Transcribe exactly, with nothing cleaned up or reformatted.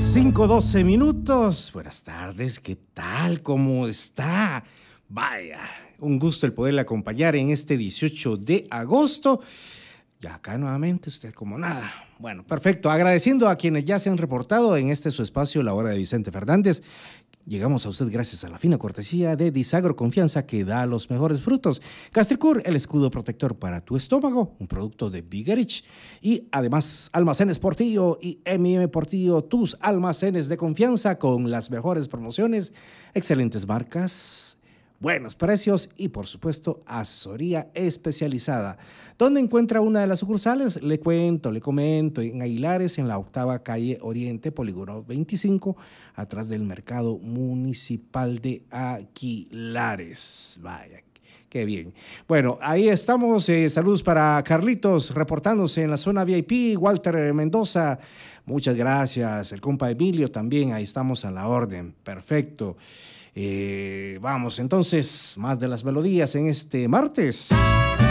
cinco doce minutos. Buenas tardes, ¿qué tal? ¿Cómo está? Vaya, un gusto el poderle acompañar en este dieciocho de agosto. Ya acá nuevamente usted como nada. Bueno, perfecto. Agradeciendo a quienes ya se han reportado en este su espacio, La Hora de Vicente Fernández. Llegamos a usted gracias a la fina cortesía de Disagro Confianza, que da los mejores frutos. Gastricur, el escudo protector para tu estómago, un producto de Bigerich. Y además, Almacenes Portillo y M and M Portillo, tus almacenes de confianza con las mejores promociones, excelentes marcas, buenos precios y, por supuesto, asesoría especializada. ¿Dónde encuentra una de las sucursales? Le cuento, le comento, en Aguilares, en la octava calle Oriente, Polígono veinticinco, atrás del Mercado Municipal de Aguilares. Vaya, qué bien. Bueno, ahí estamos. Eh, saludos para Carlitos, reportándose en la zona V I P. Walter Mendoza, muchas gracias. El compa Emilio también, ahí estamos a la orden. Perfecto. Eh, vamos entonces, más de las melodías en este martes.